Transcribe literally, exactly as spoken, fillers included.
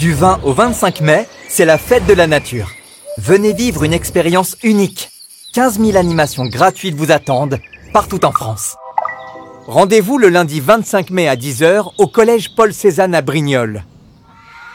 Du vingt au vingt-cinq mai, c'est la fête de la nature. Venez vivre une expérience unique. quinze mille animations gratuites vous attendent, partout en France. Rendez-vous le lundi vingt-cinq mai à dix heures au collège Paul Cézanne à Brignoles.